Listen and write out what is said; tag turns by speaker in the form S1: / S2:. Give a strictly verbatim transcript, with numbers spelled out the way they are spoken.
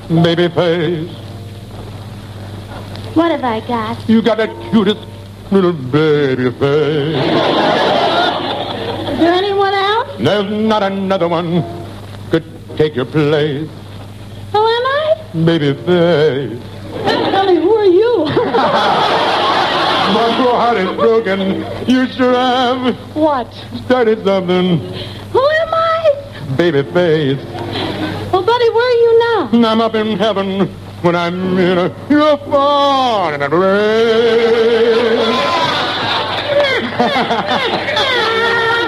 S1: baby face.
S2: What have I got?
S1: You got that cutest little baby face.
S2: Is there anyone else?
S1: There's not another one could take your place.
S2: Who am I?
S1: Baby face.
S2: Tell me, who are you?
S1: My poor heart is broken. You sure have
S2: What?
S1: started something.
S2: Who am I?
S1: Baby face.
S2: Well, buddy, where are you now?
S1: I'm up in heaven when I'm in a you're far in a rain.